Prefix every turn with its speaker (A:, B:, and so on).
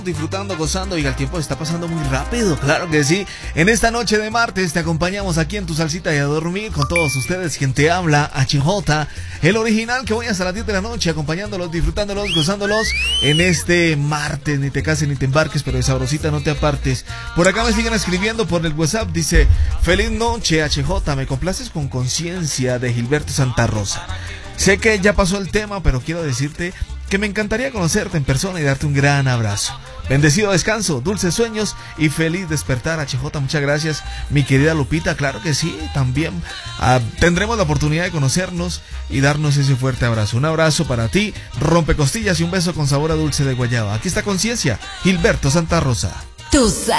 A: Disfrutando, gozando, y el tiempo está pasando muy rápido, claro que sí. En esta noche de martes te acompañamos aquí en tu salsita y a dormir con todos ustedes. Quien te habla, HJ, el original, que voy hasta las 10 de la noche acompañándolos, disfrutándolos, gozándolos en este martes. Ni te cases ni te embarques, pero de sabrosita no te apartes. Por acá me siguen escribiendo por el WhatsApp, dice: feliz noche, HJ, me complaces con Conciencia, de Gilberto Santa Rosa. Sé que ya pasó el tema, pero quiero decirte que me encantaría conocerte en persona y darte un gran abrazo. Bendecido descanso, dulces sueños y feliz despertar, HJ. Muchas gracias, mi querida Lupita. Claro que sí, también tendremos la oportunidad de conocernos y darnos ese fuerte abrazo. Un abrazo para ti, rompecostillas, y un beso con sabor a dulce de guayaba. Aquí está Conciencia, Gilberto Santa Rosa.